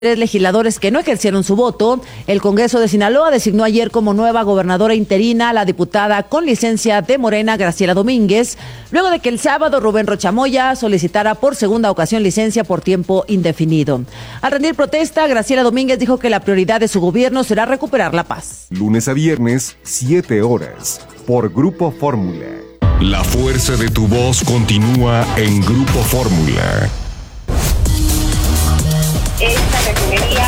Tres legisladores que no ejercieron su voto, el Congreso de Sinaloa designó ayer como nueva gobernadora interina a la diputada con licencia de Morena, Graciela Domínguez, luego de que el sábado Rubén Rocha Moya solicitara por segunda ocasión licencia por tiempo indefinido. Al rendir protesta, Graciela Domínguez dijo que la prioridad de su gobierno será recuperar la paz. Lunes a viernes, 7 horas, por Grupo Fórmula. La fuerza de tu voz continúa en Grupo Fórmula. Esta refinería.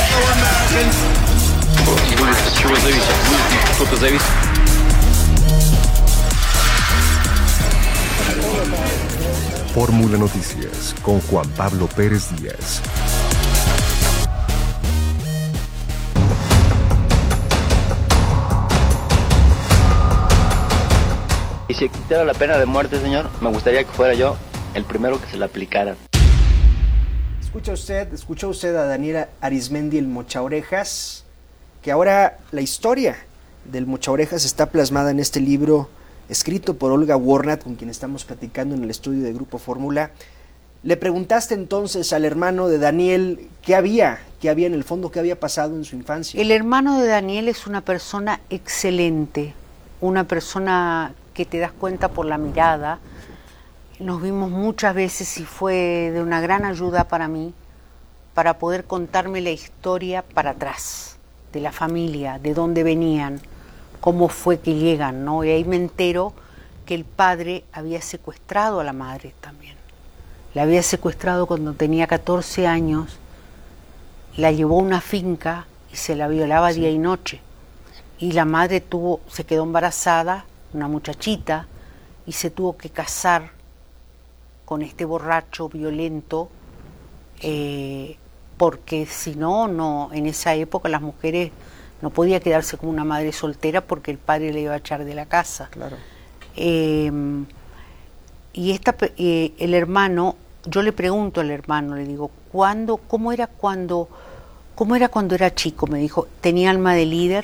Fórmula Noticias con Juan Pablo Pérez Díaz. Y si quitara la pena de muerte, señor, me gustaría que fuera yo el primero que se la aplicara. Escucha usted a Daniel Arizmendi, el Mochaorejas, que ahora la historia del Mochaorejas está plasmada en este libro escrito por Olga Warnat, con quien estamos platicando en el estudio de Grupo Fórmula. Le preguntaste entonces al hermano de Daniel qué había en el fondo, qué había pasado en su infancia. El hermano de Daniel es una persona excelente, una persona que te das cuenta por la mirada. Nos vimos muchas veces y fue de una gran ayuda para mí, para poder contarme la historia para atrás, de la familia, de dónde venían, cómo fue que llegan, ¿no? Y ahí me entero que el padre había secuestrado a la madre también. La había secuestrado cuando tenía 14 años, la llevó a una finca y se la violaba día y noche. Y la madre se quedó embarazada, una muchachita, y se tuvo que casar con este borracho violento, porque si no, en esa época las mujeres no podía quedarse como una madre soltera porque el padre le iba a echar de la casa. Claro. Y el hermano, yo le pregunto al hermano, le digo, ¿cómo era cuando era chico? Me dijo, tenía alma de líder,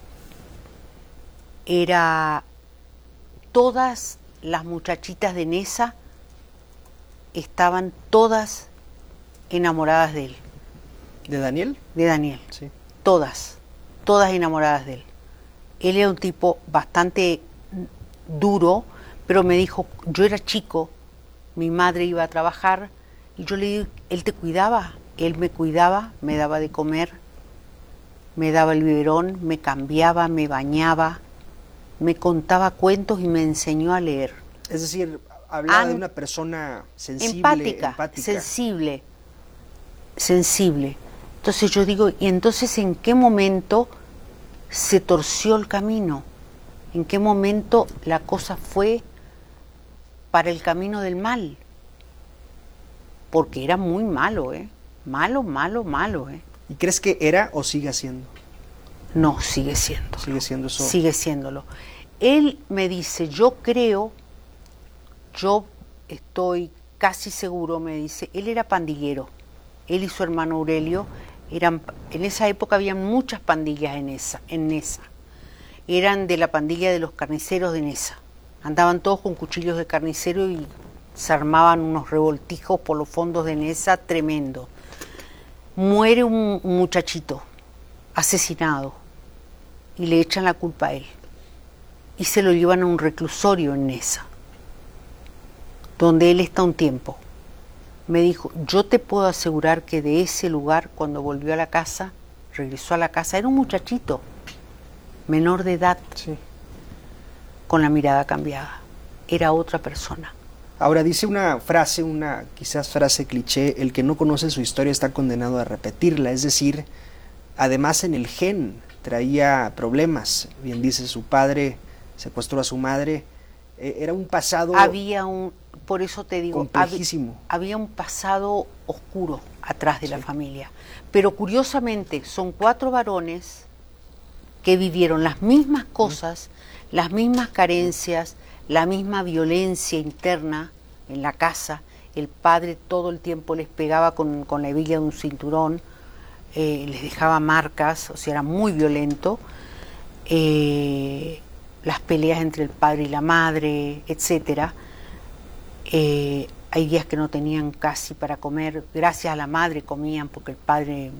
todas las muchachitas de Nesa estaban todas enamoradas de él. ¿De Daniel? De Daniel. Sí. Todas enamoradas de él. Él era un tipo bastante duro, pero me dijo, yo era chico, mi madre iba a trabajar, y yo le digo, él te cuidaba, él me cuidaba, me daba de comer, me daba el biberón, me cambiaba, me bañaba, me contaba cuentos y me enseñó a leer. Es decir, hablaba de una persona sensible, empática. Sensible. Entonces yo digo, ¿y entonces en qué momento se torció el camino? ¿En qué momento la cosa fue para el camino del mal? Porque era muy malo, Malo. ¿Y crees que era o sigue siendo? No, sigue siendo. Sigue siendo eso. Sigue siéndolo. Él me dice, yo estoy casi seguro, me dice, él era pandillero, él y su hermano Aurelio en esa época había muchas pandillas en Nesa, eran de la pandilla de los carniceros de Nesa, andaban todos con cuchillos de carnicero y se armaban unos revoltijos por los fondos de Nesa tremendo. Muere un muchachito asesinado y le echan la culpa a él y se lo llevan a un reclusorio en Nesa, donde él está un tiempo. Me dijo, yo te puedo asegurar que de ese lugar, cuando volvió a la casa, regresó a la casa, era un muchachito, menor de edad, sí, con la mirada cambiada, era otra persona. Ahora dice una frase, quizás frase cliché, el que no conoce su historia está condenado a repetirla, es decir, además en el gen traía problemas, bien dice, su padre secuestró a su madre, era un pasado... Por eso te digo, complejísimo. Había un pasado oscuro atrás de la familia. Pero curiosamente son 4 varones que vivieron las mismas cosas, las mismas carencias, la misma violencia interna en la casa. El padre todo el tiempo les pegaba con la hebilla de un cinturón, les dejaba marcas, o sea, era muy violento. Las peleas entre el padre y la madre, etcétera. Hay días que no tenían casi para comer, gracias a la madre comían porque el padre